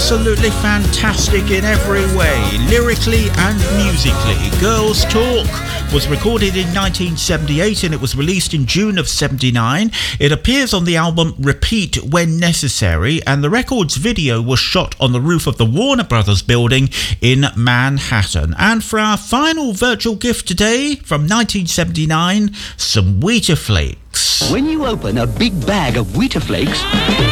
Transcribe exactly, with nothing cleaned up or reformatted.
absolutely fantastic in every way, lyrically and musically. Girls Talk was recorded in nineteen seventy-eight and it was released in June of seventy-nine. It appears on the album Repeat When Necessary, and the record's video was shot on the roof of the Warner Brothers building in Manhattan. And for our final virtual gift today, from nineteen seventy-nine, some Wheater Flakes. When you open a big bag of Wheater Flakes,